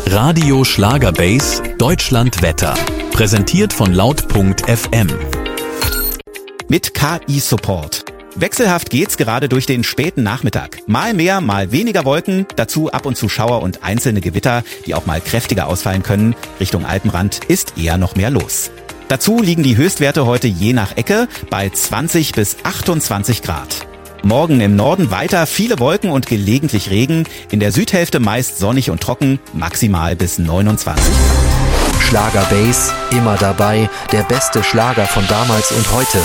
Radio Schlagerbase Deutschland Wetter. Präsentiert von Laut.fm. Mit KI-Support. Wechselhaft geht's gerade durch den späten Nachmittag. Mal mehr, mal weniger Wolken, dazu ab und zu Schauer und einzelne Gewitter, die auch mal kräftiger ausfallen können. Richtung Alpenrand ist eher noch mehr los. Dazu liegen die Höchstwerte heute je nach Ecke bei 20 bis 28 Grad. Morgen im Norden weiter viele Wolken und gelegentlich Regen. In der Südhälfte meist sonnig und trocken, maximal bis 29 Grad. Schlagerbase, immer dabei, der beste Schlager von damals und heute.